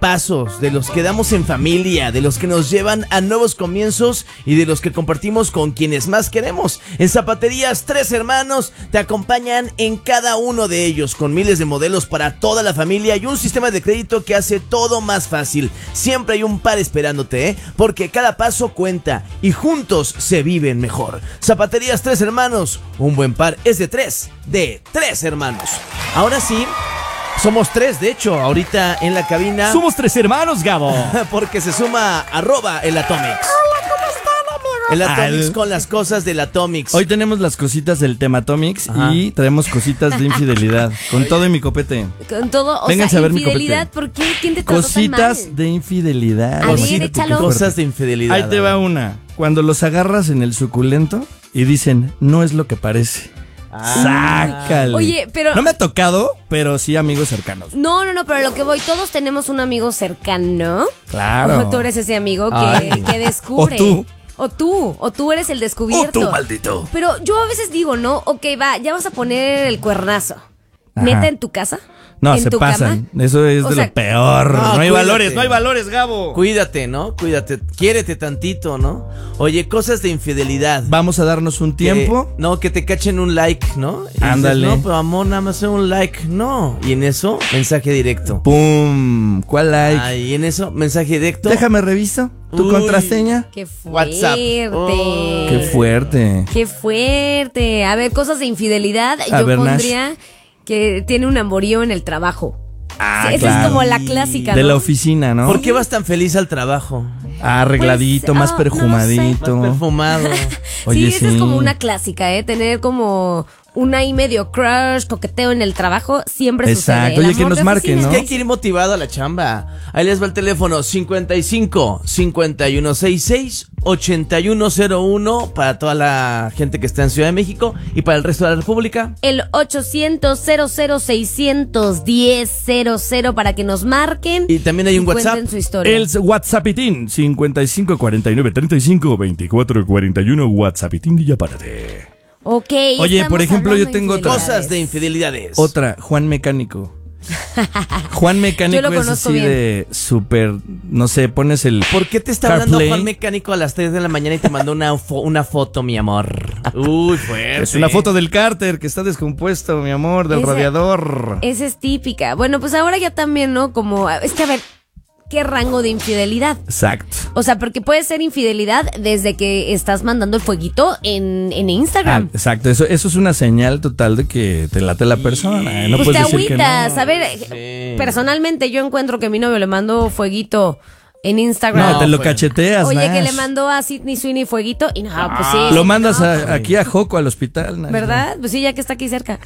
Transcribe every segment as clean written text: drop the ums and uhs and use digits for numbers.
pasos, de los que damos en familia, de los que nos llevan a nuevos comienzos y de los que compartimos con quienes más queremos. En Zapaterías Tres Hermanos te acompañan en cada uno de ellos, con miles de modelos para toda la familia y un sistema de crédito que hace todo más fácil. Siempre hay un par esperándote, porque cada paso cuenta y juntos se viven mejor. Zapaterías Tres Hermanos, un buen par es de tres hermanos. Ahora sí, somos tres, de hecho, ahorita en la cabina. Somos tres hermanos, Gabo. Porque se suma @el Atomics. Hola, ¿cómo están, amigos? El Atomics con las cosas del Atomics. Hoy tenemos las cositas del tema Atomics. Ajá. Y traemos cositas de infidelidad. Con todo en mi copete. Con todo, o Vénganse sea, a ver mi infidelidad, copete. ¿por qué? ¿Quién te trató tan Cositas mal? de infidelidad. A ver, Imagínate qué échalo. fuerte. Cosas de infidelidad. Ahí te va una. Cuando los agarras en el suculento y dicen, no es lo que parece. Sácale. Oye, pero... No me ha tocado, pero sí amigos cercanos. No, pero a lo que voy, todos tenemos un amigo cercano. Claro. O tú eres ese amigo Ay. que descubre. O tú. O tú eres el descubierto. O tú, maldito. Pero yo a veces digo, ¿no? Ok, va, ya vas a poner el cuernazo. Ajá. ¿Neta en tu casa? No, ¿En se tu pasan. cama? Eso es O de sea, lo peor. no, No, hay cuídate. valores, no hay valores, Gabo. Cuídate, ¿no? Cuídate. Quiérete tantito, ¿no? Oye, cosas de infidelidad. Vamos a darnos un tiempo. Que te cachen un like, ¿no? Y Ándale. dices, no, pero amor, nada más un like. No. Y en eso, mensaje directo. ¡Pum! ¿Cuál like? Ay, y en eso, mensaje directo. Déjame reviso. ¿Tu Uy. contraseña? Qué fuerte. WhatsApp. Oh. ¡Qué fuerte! Qué fuerte. A ver, cosas de infidelidad. A Yo ver, Nash. pondría que tiene un amorío en el trabajo. Ah, Esa claro. es como la clásica, De ¿no? la oficina, ¿no? ¿Por qué vas tan feliz al trabajo? Arregladito, Pues, más no lo sé. perfumadito. Más perfumado. Oye, sí, esa es como una clásica, ¿eh? Tener como un ahí medio crush, coqueteo en el trabajo, siempre Exacto. sucede. Oye, que amor nos de marquen, oficina. ¿no? Es que hay que ir motivado a la chamba. Ahí les va el teléfono 55 5166 8101 para toda la gente que está en Ciudad de México y para el resto de la República. El 800-00-610-00 para que nos marquen. Y también hay un cuenten WhatsApp. su historia. El WhatsAppitín 55 49 35 24 41 WhatsAppitín y ya párate. Ok. Oye, estamos por ejemplo, hablando yo tengo de otra. Cosas de infidelidades. Otra, Juan Mecánico. Juan Yo Mecánico lo es conozco así bien. de súper, no sé, pones el... ¿Por qué te está hablando CarPlay. Juan Mecánico a las 3 de la mañana y te mandó una foto, mi amor? Uy, fuerte. Es una foto del cárter que está descompuesto, mi amor, del Ese- radiador. Esa es típica. Bueno, pues ahora ya también, ¿no? Como, es que a ver, ¿qué rango de infidelidad? Exacto. O sea, porque puede ser infidelidad desde que estás mandando el fueguito en Instagram. Exacto, eso es una señal total de que te late la persona. No Pues te puedes decir que agüitas. no. A ver, personalmente yo encuentro que mi novio le mandó fueguito en Instagram. No, te lo fue. cacheteas, Oye, que Nash. le mandó a Sidney Sweeney fueguito y no, pues sí. Lo mandas no, aquí a Joco, al hospital, Nash. ¿verdad? Pues sí, ya que está aquí cerca.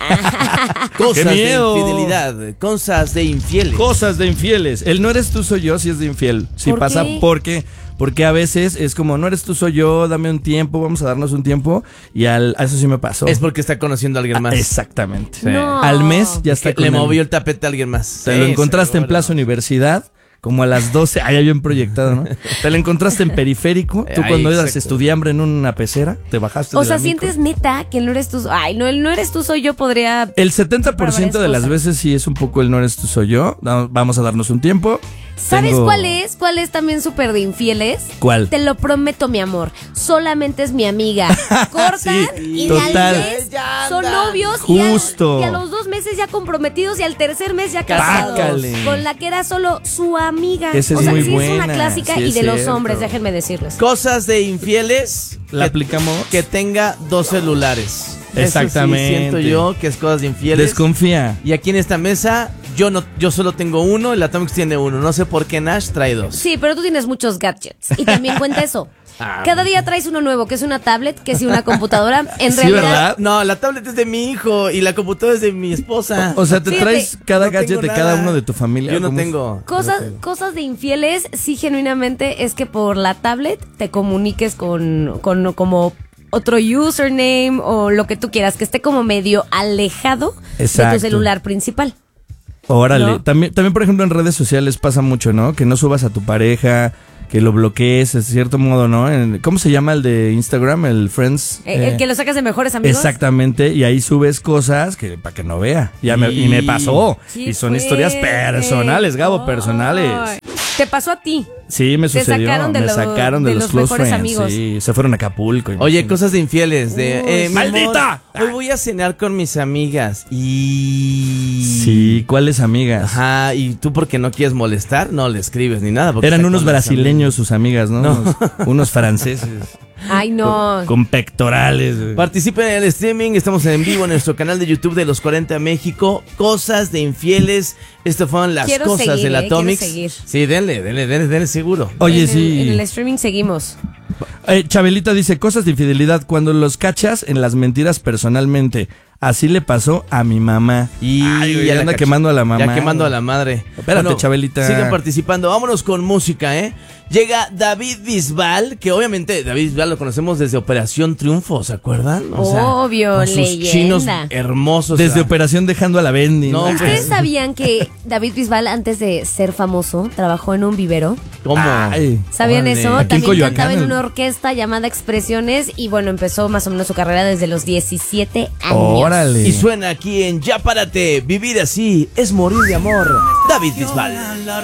Cosas ¡Qué de miedo! infidelidad. Cosas de infieles. Cosas de infieles. El no eres tú, soy yo, si es de infiel. Si ¿Por pasa, qué? porque a veces es como, no eres tú, soy yo, dame un tiempo, vamos a darnos un tiempo. Y a eso sí me pasó. Es porque está conociendo a alguien más. Exactamente. No. Al mes ya está Que con le él. movió el tapete a alguien más. Te lo Sí, encontraste en seguro. Plaza Universidad, como a las 12. Ay, ya bien proyectado, ¿no? Te lo encontraste en Periférico. Tú Ay, cuando eras exacto. estudiambre en una pecera, te bajaste O de sea, la micro. sientes neta que no eres tú. Ay, no, el no eres tú, soy yo, podría. El 70% varias de las cosas. veces sí es un poco el no eres tú, soy yo. Vamos a darnos un tiempo. ¿Sabes Tengo- cuál es? ¿Cuál es también súper de infieles? ¿Cuál? Te lo prometo, mi amor. Solamente es mi amiga. Cortan Sí, y total. al mes Ya son andan. novios Justo. y a los 2 meses ya comprometidos y al tercer mes ya casados. Pácale. Con la que era solo su amiga. Esa es o sea, muy sí es una buena, clásica sí y es de los cierto. hombres, déjenme decirles. Cosas de infieles. ¿La que- aplicamos? Que tenga 2 celulares. Exactamente. Eso sí siento yo que es cosas de infieles. Desconfía. Y aquí en esta mesa, yo solo tengo uno, el Atomics tiene uno. No sé por qué Nash trae 2. Sí, pero tú tienes muchos gadgets y también cuenta eso. Ah, Cada día traes uno nuevo, que es una tablet, que es una computadora. En Sí, realidad, ¿verdad? No, la tablet es de mi hijo y la computadora es de mi esposa. O sea, te Fíjate, traes cada no gadget tengo de nada. cada uno de tu familia. Yo no ¿Cómo es? tengo. Cosas de infieles, sí, genuinamente es que por la tablet te comuniques con como otro username o lo que tú quieras, que esté como medio alejado de Exacto. tu celular principal. Órale. ¿No? También, por ejemplo, en redes sociales pasa mucho, ¿no? Que no subas a tu pareja, que lo bloquees, de cierto modo, ¿no? ¿Cómo se llama el de Instagram? El Friends. El que lo sacas de mejores amigos. Exactamente, y ahí subes cosas que para que no vea. Y me pasó. Qué Y son historias fuerte. personales, Gabo, personales. Ay. Te pasó a ti. Sí, me Te sucedió. sacaron de me lo- sacaron de de los los close mejores friends. amigos. Sí, se fueron a Acapulco. Oye, imagínate. cosas de infieles. Uy, Mi amor, ¡maldita! hoy voy a cenar con mis amigas. Y. Sí, ¿cuáles amigas? Ajá, y tú porque no quieres molestar, no le escribes ni nada. porque Eran está unos con las brasileños sus amigas, ¿no? Unos franceses. Ay, no. Con pectorales. güey. Participen en el streaming, estamos en vivo en nuestro canal de YouTube de Los 40 México. Cosas de infieles. Estas fueron las Quiero cosas seguir, del Atomics. quiero seguir. Sí, denle seguro. Oye, En sí. el streaming seguimos. Chabelita dice, cosas de infidelidad cuando los cachas en las mentiras personalmente. Así le pasó a mi mamá. Y Ay, güey, ya la anda cach- quemando a la mamá. Ya quemando a la madre. Espérate, Chabelita. Sigan participando. Vámonos con música, ¿eh? Llega David Bisbal, que obviamente David Bisbal lo conocemos desde Operación Triunfo, ¿se acuerdan? Obvio, con sus leyenda. chinos hermosos. Desde o sea, Operación Dejando a la Bendy. No, ¿Ustedes sabían que David Bisbal, antes de ser famoso, trabajó en un vivero? ¿Cómo? Ay. ¿Sabían Órale. eso? Aquí en También Coyoacán, cantaba en el- una orquesta llamada Expresiones y bueno, empezó más o menos su carrera desde los 17 años. Órale. Y suena aquí en Ya Párate, vivir así es morir de amor. David Bisbal.